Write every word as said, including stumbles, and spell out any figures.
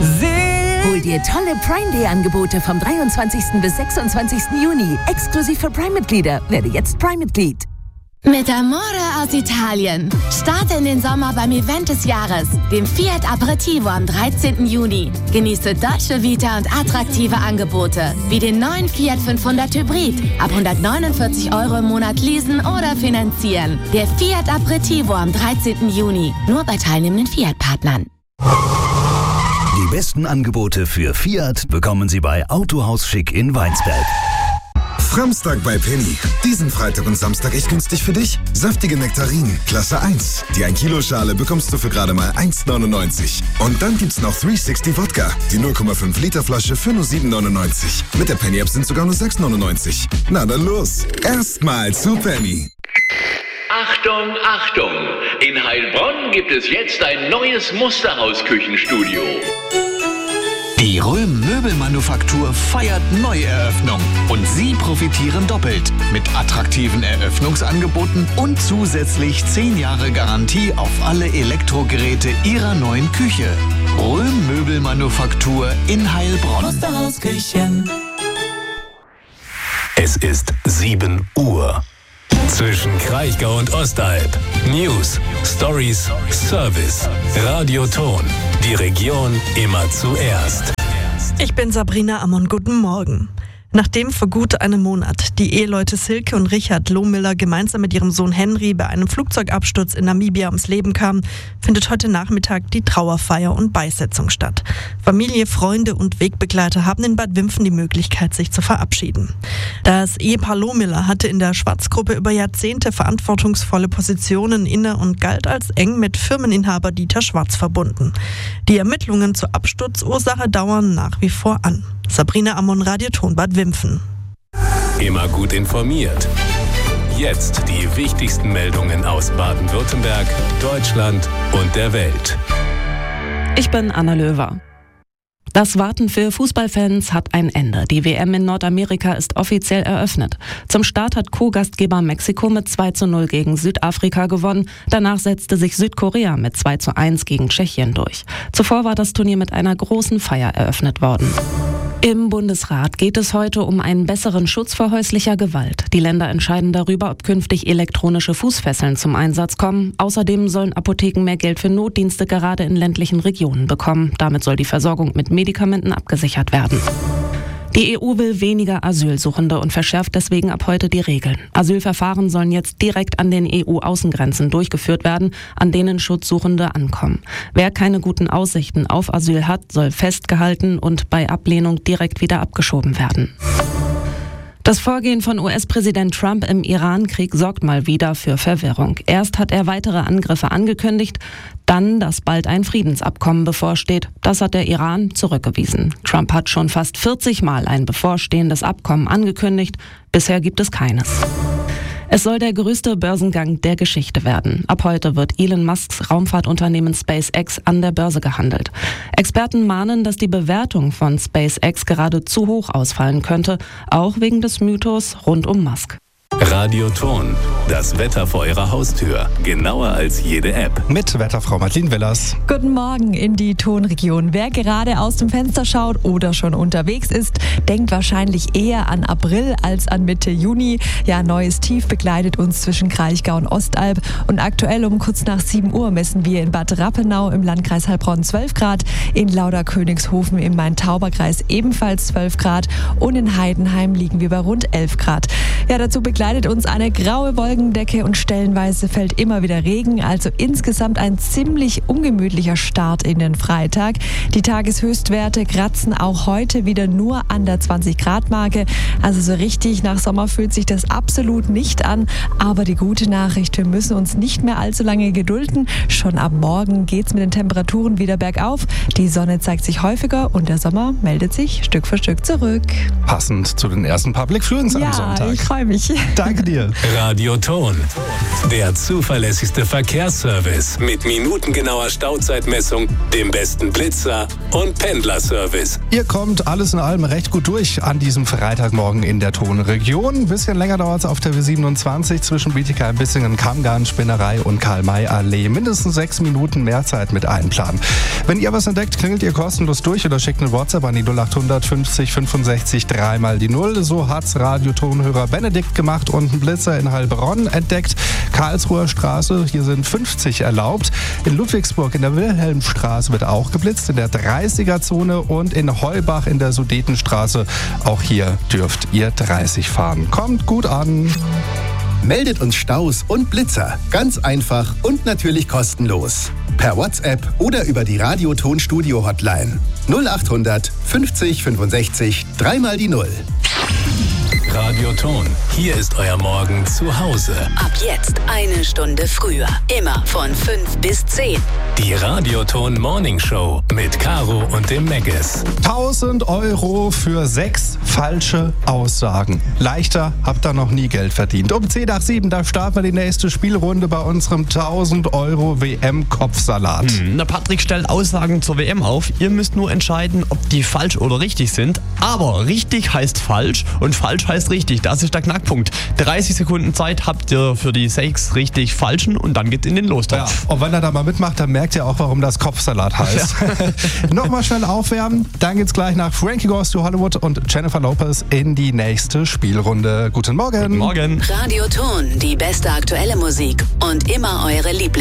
Hol dir tolle Prime Day Angebote vom dreiundzwanzigsten bis sechsundzwanzigsten Juni. Exklusiv für Prime-Mitglieder. Werde jetzt Prime-Mitglied. Mit Amore aus Italien. Starte in den Sommer beim Event des Jahres, dem Fiat Aperitivo am dreizehnten Juni. Genieße deutsche Vita und attraktive Angebote, wie den neuen Fiat fünfhundert Hybrid. Ab hundertneunundvierzig Euro im Monat leasen oder finanzieren. Der Fiat Aperitivo am dreizehnten Juni. Nur bei teilnehmenden Fiat-Partnern. Die besten Angebote für Fiat bekommen Sie bei Autohaus Schick in Weinsberg. Framstag bei Penny. Diesen Freitag und Samstag echt günstig für dich. Saftige Nektarinen, Klasse eins. Die ein Kilo Schale bekommst du für gerade mal eins neunundneunzig. Und dann gibt's noch dreihundertsechzig Wodka. Die null Komma fünf Liter Flasche für nur sieben neunundneunzig. Mit der Penny App sind sogar nur sechs neunundneunzig. Na dann los. Erstmal zu Penny. Achtung, Achtung! In Heilbronn gibt es jetzt ein neues Musterhaus-Küchenstudio. Die Röhm Möbelmanufaktur feiert Neueröffnung und Sie profitieren doppelt mit attraktiven Eröffnungsangeboten und zusätzlich zehn Jahre Garantie auf alle Elektrogeräte Ihrer neuen Küche. Röhm Möbelmanufaktur in Heilbronn. Musterhausküchen. Es ist sieben Uhr. Zwischen Kraichgau und Ostalb. News, Stories, Service. Radioton. Die Region immer zuerst. Ich bin Sabrina Ammon. Guten Morgen. Nachdem vor gut einem Monat die Eheleute Silke und Richard Lohmiller gemeinsam mit ihrem Sohn Henry bei einem Flugzeugabsturz in Namibia ums Leben kamen, findet heute Nachmittag die Trauerfeier und Beisetzung statt. Familie, Freunde und Wegbegleiter haben in Bad Wimpfen die Möglichkeit, sich zu verabschieden. Das Ehepaar Lohmiller hatte in der Schwarz-Gruppe über Jahrzehnte verantwortungsvolle Positionen inne und galt als eng mit Firmeninhaber Dieter Schwarz verbunden. Die Ermittlungen zur Absturzursache dauern nach wie vor an. Sabrina Ammon, Radioton Bad Wimpfen. Immer gut informiert. Jetzt die wichtigsten Meldungen aus Baden-Württemberg, Deutschland und der Welt. Ich bin Anna Löwer. Das Warten für Fußballfans hat ein Ende. Die W M in Nordamerika ist offiziell eröffnet. Zum Start hat Co-Gastgeber Mexiko mit zwei zu null gegen Südafrika gewonnen. Danach setzte sich Südkorea mit zwei zu eins gegen Tschechien durch. Zuvor war das Turnier mit einer großen Feier eröffnet worden. Im Bundesrat geht es heute um einen besseren Schutz vor häuslicher Gewalt. Die Länder entscheiden darüber, ob künftig elektronische Fußfesseln zum Einsatz kommen. Außerdem sollen Apotheken mehr Geld für Notdienste gerade in ländlichen Regionen bekommen. Damit soll die Versorgung mit Medikamenten abgesichert werden. Die E U will weniger Asylsuchende und verschärft deswegen ab heute die Regeln. Asylverfahren sollen jetzt direkt an den E U-Außengrenzen durchgeführt werden, an denen Schutzsuchende ankommen. Wer keine guten Aussichten auf Asyl hat, soll festgehalten und bei Ablehnung direkt wieder abgeschoben werden. Das Vorgehen von U S-Präsident Trump im Iran-Krieg sorgt mal wieder für Verwirrung. Erst hat er weitere Angriffe angekündigt, dann, dass bald ein Friedensabkommen bevorsteht. Das hat der Iran zurückgewiesen. Trump hat schon fast vierzig Mal ein bevorstehendes Abkommen angekündigt. Bisher gibt es keines. Es soll der größte Börsengang der Geschichte werden. Ab heute wird Elon Musks Raumfahrtunternehmen SpaceX an der Börse gehandelt. Experten mahnen, dass die Bewertung von SpaceX gerade zu hoch ausfallen könnte, auch wegen des Mythos rund um Musk. Radioton. Das Wetter vor Ihrer Haustür. Genauer als jede App. Mit Wetterfrau Martin Willers. Guten Morgen in die Tonregion. Wer gerade aus dem Fenster schaut oder schon unterwegs ist, denkt wahrscheinlich eher an April als an Mitte Juni. Ja, neues Tief begleitet uns zwischen Kraichgau und Ostalb. Und aktuell um kurz nach sieben Uhr messen wir in Bad Rappenau im Landkreis Heilbronn zwölf Grad, in Lauderkönigshofen im Main-Tauber-Kreis ebenfalls zwölf Grad und in Heidenheim liegen wir bei rund elf Grad. Ja, dazu begleitet uns eine graue Wolkendecke und stellenweise fällt immer wieder Regen, also insgesamt ein ziemlich ungemütlicher Start in den Freitag. Die Tageshöchstwerte kratzen auch heute wieder nur an der zwanzig Grad Marke, also so richtig nach Sommer fühlt sich das absolut nicht an, aber die gute Nachricht, wir müssen uns nicht mehr allzu lange gedulden. Schon ab morgen geht's mit den Temperaturen wieder bergauf, die Sonne zeigt sich häufiger und der Sommer meldet sich Stück für Stück zurück. Passend zu den ersten Public Fluence am ja, Sonntag. Ja, ich freue mich. Danke dir. Radioton, der zuverlässigste Verkehrsservice mit minutengenauer Stauzeitmessung, dem besten Blitzer und Pendlerservice. Ihr kommt alles in allem recht gut durch an diesem Freitagmorgen in der Tonregion. Ein bisschen länger dauert es auf der W siebenundzwanzig zwischen Bietigheim-Bissingen, Kammgarn, Spinnerei und Karl-May-Allee. Mindestens sechs Minuten mehr Zeit mit einplanen. Wenn ihr was entdeckt, klingelt ihr kostenlos durch oder schickt eine WhatsApp an die null acht hundert fünfzig fünfundsechzig dreimal die Null. So hat's Radiotonhörer Benedikt gemacht und einen Blitzer in Heilbronn entdeckt. Karlsruher Straße, hier sind fünfzig erlaubt. In Ludwigsburg in der Wilhelmstraße wird auch geblitzt, in der dreißiger-Zone und in Heubach in der Sudetenstraße. Auch hier dürft ihr dreißig fahren. Kommt gut an. Meldet uns Staus und Blitzer. Ganz einfach und natürlich kostenlos. Per WhatsApp oder über die Radioton-Studio-Hotline. null acht hundert fünfzig fünfundsechzig dreimal die Null. Radioton, hier ist euer Morgen zu Hause. Ab jetzt eine Stunde früher. Immer von fünf bis zehn. Die Radioton Morning Show mit Caro und dem Meggis. tausend Euro für sechs falsche Aussagen. Leichter habt ihr noch nie Geld verdient. Um zehn nach sieben, da starten wir die nächste Spielrunde bei unserem tausend Euro W M-Kopfsalat. Hm, der Patrick stellt Aussagen zur W M auf. Ihr müsst nur entscheiden, ob die falsch oder richtig sind. Aber richtig heißt falsch und falsch heißt richtig. Das ist der Knackpunkt. dreißig Sekunden Zeit habt ihr für die sechs richtig falschen und dann geht's in den Lostopf. Ja, und wenn er da mal mitmacht, dann merkt ihr auch, warum das Kopfsalat heißt. Ja. Nochmal schnell aufwärmen. Dann geht's gleich nach Frankie Goes to Hollywood und Jennifer Lopez in die nächste Spielrunde. Guten Morgen. Guten Morgen. Radioton, die beste aktuelle Musik und immer eure Lieblings